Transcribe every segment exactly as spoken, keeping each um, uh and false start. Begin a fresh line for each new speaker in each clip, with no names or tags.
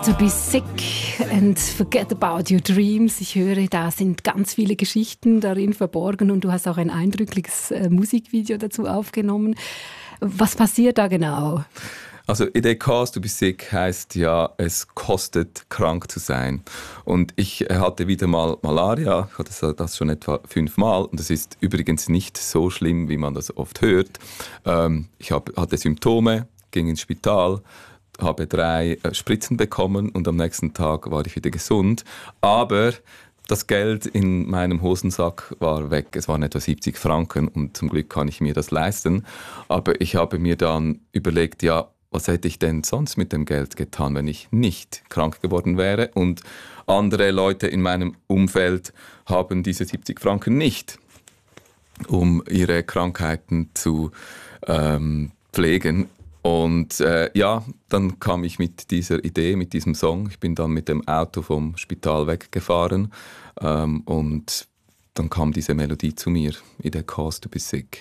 To be sick and forget about your dreams. Ich höre, da sind ganz viele Geschichten darin verborgen und du hast auch ein eindrückliches äh, Musikvideo dazu aufgenommen. Was passiert da genau?
Also It Costs to be sick heisst ja, es kostet krank zu sein. Und ich hatte wieder mal Malaria, ich hatte das schon etwa fünfmal und das ist übrigens nicht so schlimm, wie man das oft hört. Ähm, ich hab, hatte Symptome, ging ins Spital, habe drei äh, Spritzen bekommen und am nächsten Tag war ich wieder gesund. Aber das Geld in meinem Hosensack war weg. Es waren etwa siebzig Franken und zum Glück kann ich mir das leisten. Aber ich habe mir dann überlegt, ja, was hätte ich denn sonst mit dem Geld getan, wenn ich nicht krank geworden wäre? Und andere Leute in meinem Umfeld haben diese siebzig Franken nicht, um ihre Krankheiten zu ähm, pflegen. Und äh, ja, dann kam ich mit dieser Idee, mit diesem Song. Ich bin dann mit dem Auto vom Spital weggefahren ähm, und dann kam diese Melodie zu mir, It Costs to be sick.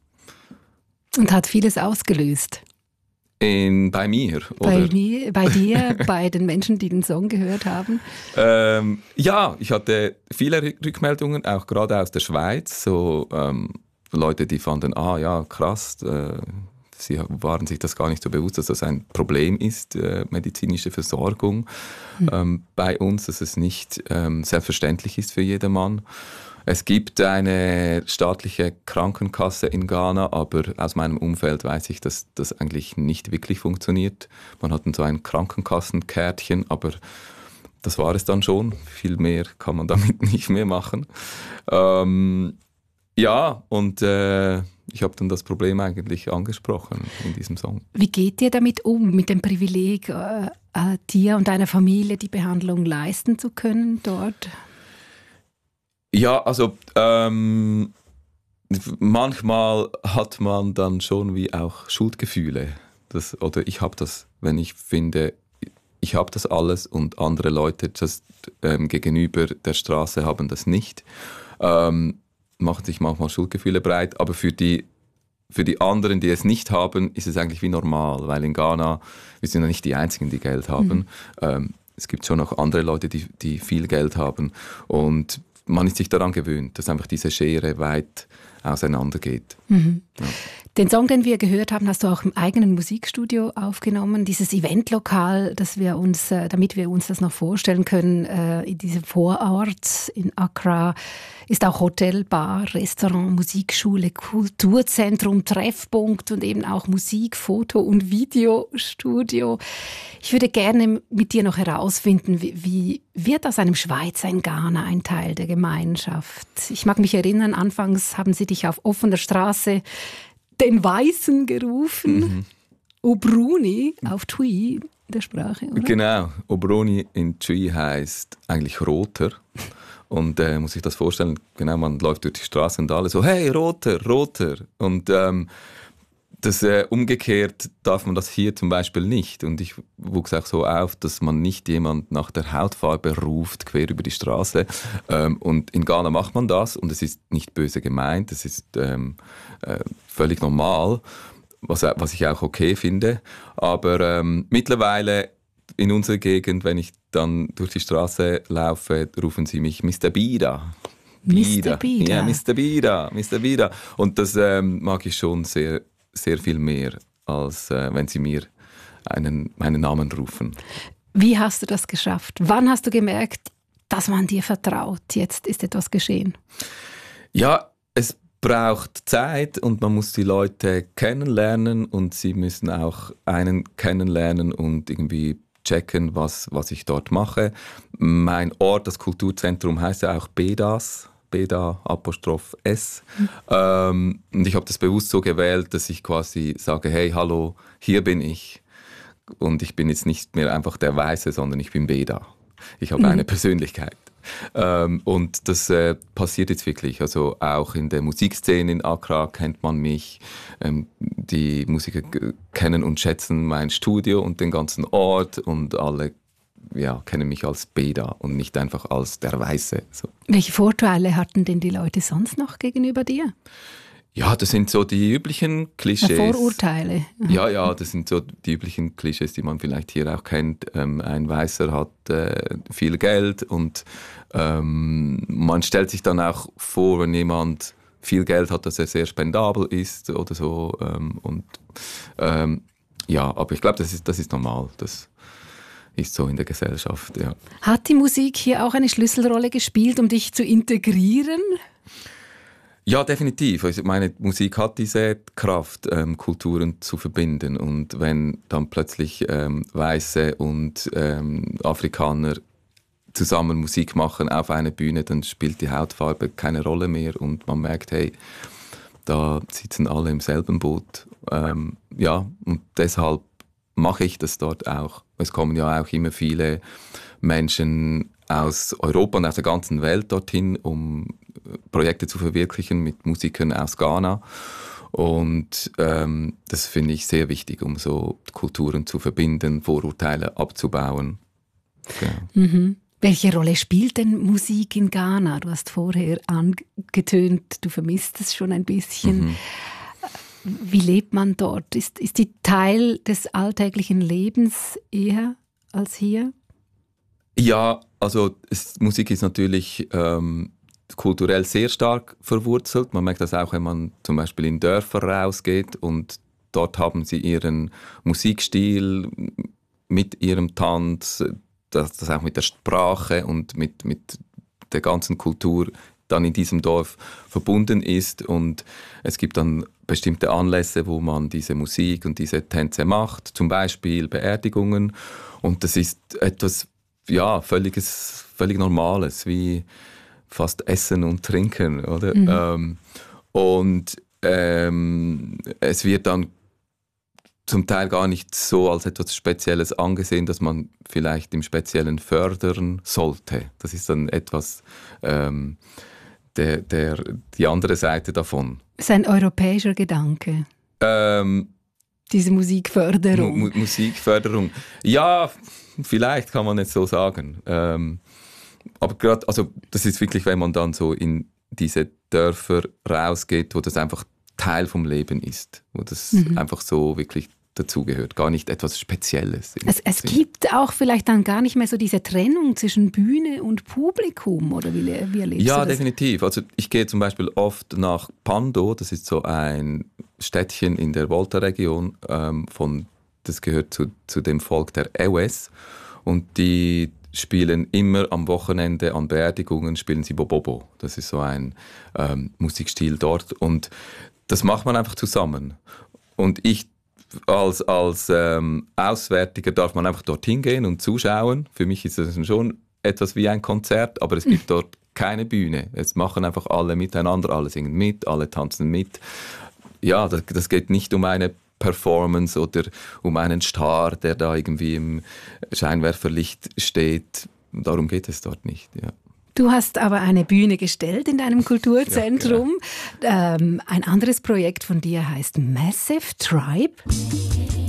Und hat vieles ausgelöst?
In, bei mir,
bei
oder?
Mir, bei dir, bei den Menschen, die den Song gehört haben?
Ähm, ja, ich hatte viele Rückmeldungen, auch gerade aus der Schweiz. So ähm, Leute, die fanden, ah ja, krass, äh, sie waren sich das gar nicht so bewusst, dass das ein Problem ist, äh, medizinische Versorgung hm. ähm, bei uns, dass es nicht ähm, selbstverständlich ist für jedermann. Es gibt eine staatliche Krankenkasse in Ghana, aber aus meinem Umfeld weiß ich, dass das eigentlich nicht wirklich funktioniert. Man hat so ein Krankenkassenkärtchen, aber das war es dann schon. Viel mehr kann man damit nicht mehr machen. Ähm, ja, und äh, ich habe dann das Problem eigentlich angesprochen in diesem Song.
Wie geht ihr damit um, mit dem Privileg, äh, äh, dir und deiner Familie die Behandlung leisten zu können dort?
Ja, also ähm, manchmal hat man dann schon wie auch Schuldgefühle. Das, oder ich habe das, wenn ich finde, ich habe das alles und andere Leute das, ähm, gegenüber der Straße haben das nicht, ähm, machen sich manchmal Schuldgefühle breit. Aber für die, für die anderen, die es nicht haben, ist es eigentlich wie normal, weil in Ghana, wir sind ja nicht die Einzigen, die Geld haben. Mhm. Ähm, es gibt schon noch andere Leute, die, die viel Geld haben und man ist sich daran gewöhnt, dass einfach diese Schere weit auseinandergeht. Mhm. Ja.
Den Song, den wir gehört haben, hast du auch im eigenen Musikstudio aufgenommen. Dieses Eventlokal, das wir uns, damit wir uns das noch vorstellen können, in diesem Vorort in Accra, ist auch Hotel, Bar, Restaurant, Musikschule, Kulturzentrum, Treffpunkt und eben auch Musik-, Foto- und Videostudio. Ich würde gerne mit dir noch herausfinden, wie, wie wird aus einem Schweizer in Ghana ein Teil der Gemeinschaft? Ich mag mich erinnern, anfangs haben sie dich auf offener Straße den Weißen gerufen. Mhm. Obruni auf Twi, der Sprache, oder?
Genau, Obruni in Twi heisst eigentlich Roter. Und äh, muss ich das vorstellen, genau, man läuft durch die Straße und alle so, hey, Roter, Roter. Und ähm, das, äh, umgekehrt darf man das hier zum Beispiel nicht. Und ich wuchs auch so auf, dass man nicht jemand nach der Hautfarbe ruft, quer über die Straße. Ähm, und in Ghana macht man das und es ist nicht böse gemeint, es ist ähm, äh, völlig normal, was, was ich auch okay finde. Aber ähm, mittlerweile in unserer Gegend, wenn ich dann durch die Straße laufe, rufen sie mich Mister Bida.
Mister Bida?
Ja, Mister Bida, Mister Bida. Und das ähm, mag ich schon sehr, sehr viel mehr, als äh, wenn sie mir einen, meinen Namen rufen.
Wie hast du das geschafft? Wann hast du gemerkt, dass man dir vertraut? Jetzt ist etwas geschehen.
Ja, es braucht Zeit und man muss die Leute kennenlernen und sie müssen auch einen kennenlernen und irgendwie checken, was, was ich dort mache. Mein Ort, das Kulturzentrum, heißt ja auch Bedas, Beda Apostroph S. Mhm. Ähm, und ich habe das bewusst so gewählt, dass ich quasi sage, hey, hallo, hier bin ich. Und ich bin jetzt nicht mehr einfach der Weiße, sondern ich bin Beda. Ich habe mhm. eine Persönlichkeit. Ähm, und das äh, passiert jetzt wirklich. Also auch in der Musikszene in Accra kennt man mich. Ähm, die Musiker g- kennen und schätzen mein Studio und den ganzen Ort und alle ja, kennen mich als Beda und nicht einfach als der Weiße. So.
Welche Vorteile hatten denn die Leute sonst noch gegenüber dir?
Ja, das sind so die üblichen Klischees.
Vorurteile.
Ja, ja, das sind so die üblichen Klischees, die man vielleicht hier auch kennt. Ähm, ein Weißer hat äh, viel Geld und ähm, man stellt sich dann auch vor, wenn jemand viel Geld hat, dass er sehr spendabel ist oder so. Ähm, und ähm, ja, aber ich glaube, das ist, das ist normal. Das ist so in der Gesellschaft, ja.
Hat die Musik hier auch eine Schlüsselrolle gespielt, um dich zu integrieren?
Ja, definitiv. Also meine Musik hat diese Kraft, ähm, Kulturen zu verbinden. Und wenn dann plötzlich ähm, Weiße und ähm, Afrikaner zusammen Musik machen auf einer Bühne, dann spielt die Hautfarbe keine Rolle mehr und man merkt, hey, da sitzen alle im selben Boot. Ähm, ja, und deshalb mache ich das dort auch. Es kommen ja auch immer viele Menschen aus Europa und aus der ganzen Welt dorthin, um Projekte zu verwirklichen mit Musikern aus Ghana. Und ähm, das finde ich sehr wichtig, um so Kulturen zu verbinden, Vorurteile abzubauen. Genau.
Mhm. Welche Rolle spielt denn Musik in Ghana? Du hast vorher angetönt, du vermisst es schon ein bisschen. Mhm. Wie lebt man dort? Ist, ist die Teil des alltäglichen Lebens eher als hier?
Ja, also es, Musik ist natürlich ähm, kulturell sehr stark verwurzelt. Man merkt das auch, wenn man zum Beispiel in Dörfer rausgeht und dort haben sie ihren Musikstil mit ihrem Tanz, das, das auch mit der Sprache und mit, mit der ganzen Kultur dann in diesem Dorf verbunden ist. Und es gibt dann bestimmte Anlässe, wo man diese Musik und diese Tänze macht, zum Beispiel Beerdigungen. Und das ist etwas ja, völliges, völlig Normales, wie fast Essen und Trinken, oder? Mhm. Ähm, und ähm, es wird dann zum Teil gar nicht so als etwas Spezielles angesehen, dass man vielleicht im Speziellen fördern sollte. Das ist dann etwas, ähm, der, der, die andere Seite davon.
Das ist ein europäischer Gedanke.
Ähm,
Diese Musikförderung.
Mu- Musikförderung. Ja, vielleicht kann man es so sagen. Ähm, aber gerade, also das ist wirklich, wenn man dann so in diese Dörfer rausgeht, wo das einfach Teil vom Leben ist, wo das mhm. einfach so wirklich dazugehört, gar nicht etwas Spezielles.
Es, es gibt auch vielleicht dann gar nicht mehr so diese Trennung zwischen Bühne und Publikum, oder wie, wie erlebst
ja,
du das?
Ja, definitiv. Also ich gehe zum Beispiel oft nach Pando, das ist so ein Städtchen in der Volta-Region, ähm, von, das gehört zu, zu dem Volk der Ewes, und die spielen immer am Wochenende an Beerdigungen, spielen sie Bobobo. Das ist so ein ähm, Musikstil dort, und das macht man einfach zusammen. Und ich als, als ähm, Auswärtiger darf man einfach dorthin gehen und zuschauen. Für mich ist das schon etwas wie ein Konzert, aber es gibt dort keine Bühne. Es machen einfach alle miteinander, alle singen mit, alle tanzen mit. Ja, das, das geht nicht um eine Performance oder um einen Star, der da irgendwie im Scheinwerferlicht steht. Darum geht es dort nicht, ja.
Du hast aber eine Bühne gestellt in deinem Kulturzentrum. Ja, genau. ähm, ein anderes Projekt von dir heißt Massive Tribe.